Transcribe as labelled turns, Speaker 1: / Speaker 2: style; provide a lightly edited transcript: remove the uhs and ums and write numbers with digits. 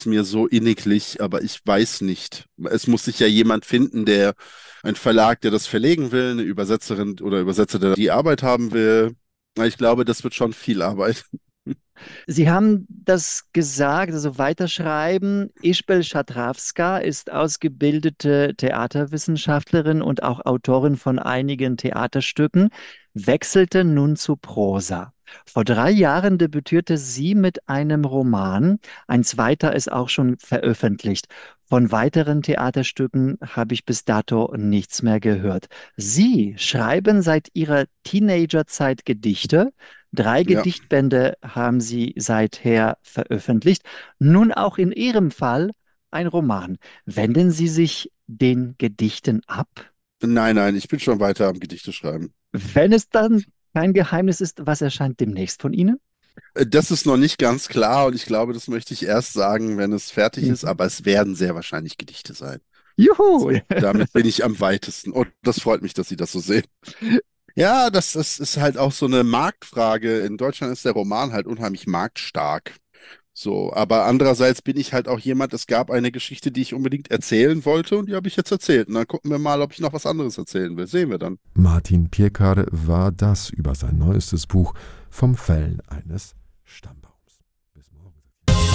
Speaker 1: mir so inniglich, aber ich weiß nicht. Es muss sich ja jemand finden, ein Verlag, der das verlegen will, eine Übersetzerin oder Übersetzer, der die Arbeit haben will. Ich glaube, das wird schon viel Arbeit.
Speaker 2: Sie haben das gesagt, also weiterschreiben. Isabel Szatrawska ist ausgebildete Theaterwissenschaftlerin und auch Autorin von einigen Theaterstücken, wechselte nun zu Prosa. Vor 3 Jahren debütierte sie mit einem Roman. Ein zweiter ist auch schon veröffentlicht. Von weiteren Theaterstücken habe ich bis dato nichts mehr gehört. Sie schreiben seit ihrer Teenagerzeit Gedichte. Drei
Speaker 1: Ja.
Speaker 2: Gedichtbände haben Sie seither veröffentlicht. Nun auch in Ihrem Fall ein Roman. Wenden Sie sich den Gedichten ab?
Speaker 1: Nein, nein, ich bin schon weiter am Gedichte schreiben.
Speaker 2: Wenn es dann kein Geheimnis ist, was erscheint demnächst von Ihnen?
Speaker 1: Das ist noch nicht ganz klar und ich glaube, das möchte ich erst sagen, wenn es fertig ist,
Speaker 2: Mhm.
Speaker 1: aber es werden sehr wahrscheinlich Gedichte sein.
Speaker 2: Juhu!
Speaker 1: Damit bin ich am weitesten. Und das freut mich, dass Sie das so sehen. Ja, das ist halt auch so eine Marktfrage. In Deutschland ist der Roman halt unheimlich marktstark. So, aber andererseits bin ich halt auch jemand, es gab eine Geschichte, die ich unbedingt erzählen wollte und die habe ich jetzt erzählt. Und dann gucken wir mal, ob ich noch was anderes erzählen will. Sehen wir dann.
Speaker 3: Martin Pierkar war das über sein neuestes Buch Vom Fällen eines Stammbaums.